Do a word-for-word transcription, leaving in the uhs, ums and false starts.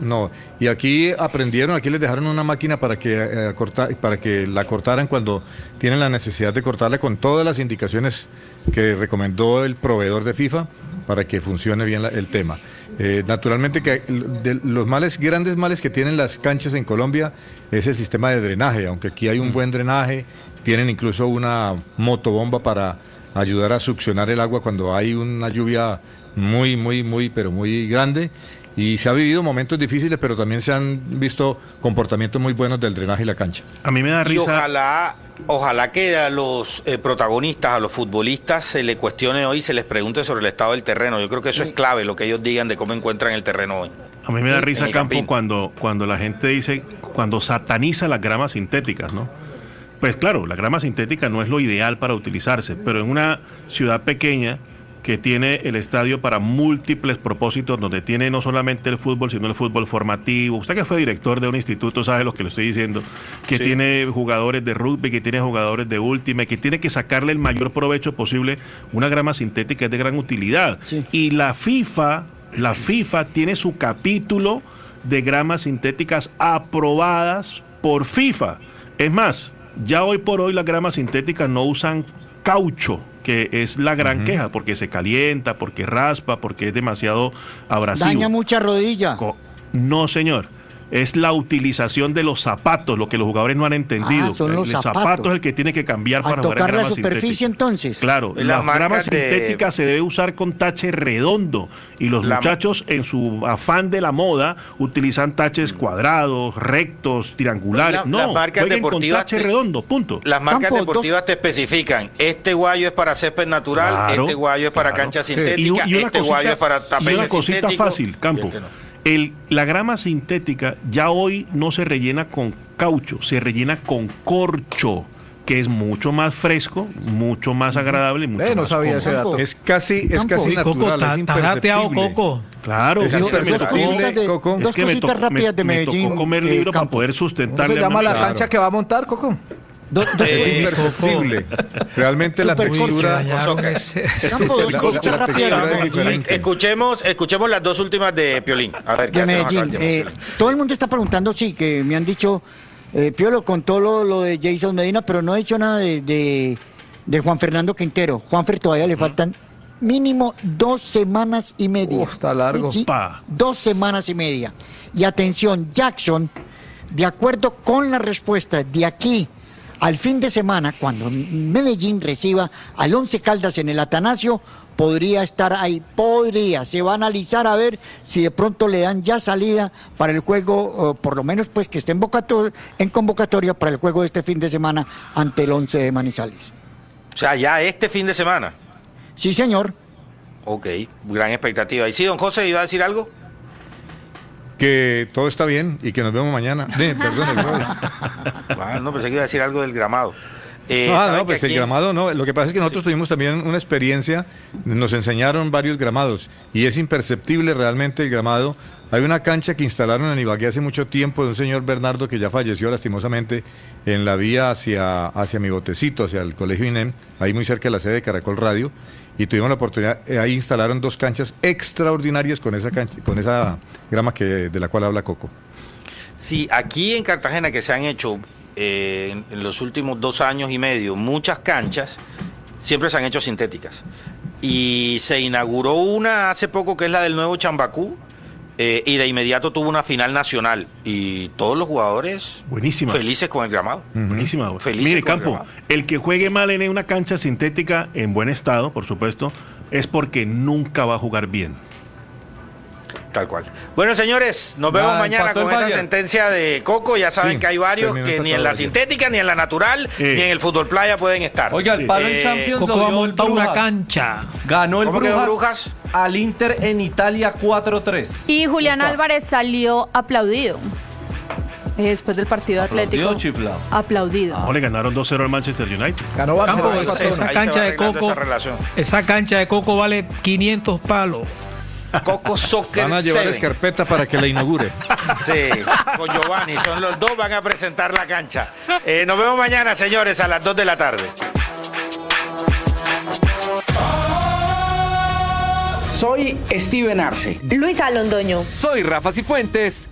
no. Y aquí aprendieron, aquí les dejaron una máquina para que, eh, corta, para que la cortaran cuando tienen la necesidad de cortarla con todas las indicaciones que recomendó el proveedor de FIFA para que funcione bien la, el tema. Eh, naturalmente que de los males, grandes males que tienen las canchas en Colombia es el sistema de drenaje, aunque aquí hay un buen drenaje, tienen incluso una motobomba para ayudar a succionar el agua cuando hay una lluvia muy, muy, muy, pero muy grande. Y se ha vivido momentos difíciles, pero también se han visto comportamientos muy buenos del drenaje y la cancha. A mí me da risa. Y ojalá, ojalá que a los eh, protagonistas, a los futbolistas, se les cuestione hoy, se les pregunte sobre el estado del terreno. Yo creo que eso es clave, lo que ellos digan de cómo encuentran el terreno hoy. A mí me da en, risa, en Campo, cuando, cuando la gente dice, cuando sataniza las gramas sintéticas, ¿no? Pues claro, la grama sintética no es lo ideal para utilizarse, pero en una ciudad pequeña que tiene el estadio para múltiples propósitos, donde tiene no solamente el fútbol, sino el fútbol formativo. Usted que fue director de un instituto sabe lo que le estoy diciendo, que sí. Tiene jugadores de rugby, que tiene jugadores de última, que tiene que sacarle el mayor provecho posible. Una grama sintética es de gran utilidad. Sí. Y la FIFA, la FIFA tiene su capítulo de gramas sintéticas aprobadas por FIFA. Es más, ya hoy por hoy las gramas sintéticas no usan caucho, que es la gran uh-huh. queja, porque se calienta, porque raspa, porque es demasiado abrasivo. Daña mucha rodilla. No, señor. Es la utilización de los zapatos, lo que los jugadores no han entendido. Ah, son los el zapatos. zapato es el que tiene que cambiar para Al jugar tocar en grama la superficie, sintética. entonces. Claro, la las gramas de... sintéticas se debe usar con tache redondo, y los la... muchachos, en su afán de la moda, utilizan taches cuadrados, rectos, triangulares. La, no, las marcas deportivas con tache te... redondo, punto. Las marcas Campo, deportivas dos... te especifican, este guayo es para césped natural, claro, este guayo es para claro, cancha sí. sintética, y, y este cosita, guayo es para tapete y una cosita sintético, fácil, Campo. Este no. El, la grama sintética ya hoy no se rellena con caucho, se rellena con corcho, que es mucho más fresco, mucho más agradable, mucho eh, no más sabía ese dato. Es casi, es casi natural, Coco, es imperceptible. Coco. Claro, es es dos, dos cositas, de, Coco. dos es que me, cositas to rápidas de me, Medellín. me tocó comer eh, libro para Campo. poder ¿Cómo sustentarle. se llama a la claro. cancha que va a montar, Coco? Do, dos Es Eh, imperceptible. Realmente la textura... Campo, dos la- cositas la rápidas textura de es Medellín. diferente. Escuchemos, escuchemos las dos últimas de Piolín. A ver, ¿qué De hacemos acá Medellín. el tiempo, Eh, Piolín? todo el mundo está preguntando, sí, que me han dicho, eh, Piolo contó lo, lo de Jason Medina, pero no ha dicho nada de, de, de Juan Fernando Quintero. Juanfer todavía le faltan mínimo dos semanas y media. Uf, está largo. Sí, Pa. dos semanas y media. Y atención, Jackson, de acuerdo con la respuesta de aquí al fin de semana, cuando Medellín reciba al Once Caldas en el Atanasio, podría estar ahí, podría, se va a analizar a ver si de pronto le dan ya salida para el juego, o por lo menos pues que esté en, vocator- en convocatoria para el juego de este fin de semana ante el Once de Manizales. O sea, ya este fin de semana. Sí, señor. Ok, gran expectativa. ¿Y sí, don José, iba a decir algo? Que todo está bien y que nos vemos mañana. De, perdón, el jueves. Ah, no, pensé que iba a decir algo del gramado. Eh, Ah, ¿saben no, pues que el aquí- gramado no. Lo que pasa es que nosotros tuvimos también una experiencia, nos enseñaron varios gramados y es imperceptible realmente el gramado. Hay una cancha que instalaron en Ibagué hace mucho tiempo de un señor Bernardo que ya falleció lastimosamente en la vía hacia, hacia mi botecito, hacia el colegio I N E M, ahí muy cerca de la sede de Caracol Radio, y tuvimos la oportunidad, eh, ahí instalaron dos canchas extraordinarias con esa cancha, con esa grama que de la cual habla Coco. Sí, aquí en Cartagena que se han hecho eh, en, en los últimos dos años y medio muchas canchas, siempre se han hecho sintéticas. Y se inauguró una hace poco que es la del nuevo Chambacú, eh, y de inmediato tuvo una final nacional. Y todos los jugadores Buenísima. felices con el gramado. Buenísima. Felices Mire, con el Campo, gramado. el que juegue mal en una cancha sintética en buen estado, por supuesto, es porque nunca va a jugar bien. Tal cual. Bueno, señores, nos vemos Ya, mañana empató el con esta Bayern. sentencia de Coco. Ya saben Sí, que hay varios terminó que ni en empatado la el Bayern. sintética, ni en la natural, Sí. ni en el fútbol playa pueden estar. Oiga, el palo Eh, en Champions Coco lo va a dio el montar una Brujas. cancha. Ganó el ¿Cómo quedó Brujas, Brujas? al Inter en Italia cuatro tres. Y Julián Opa. Álvarez salió aplaudido. Eh, Después del partido ¿Aplaudido Atlético. o chiflado? Aplaudido. No, le ganaron dos cero al Manchester United. Ganó Campo, Barcelona. Ahí se- esa, ahí esa se cancha va de arreglando Coco, esa relación. esa cancha de Coco vale quinientos palos. Coco Soccer Van a llevar Seven. escarpeta para que la inaugure. Sí, con Giovanni, son los dos, van a presentar la cancha. Eh, nos vemos mañana, señores, a las dos de la tarde. Soy Steven Arce. Luisa Londoño. Soy Rafa Cifuentes.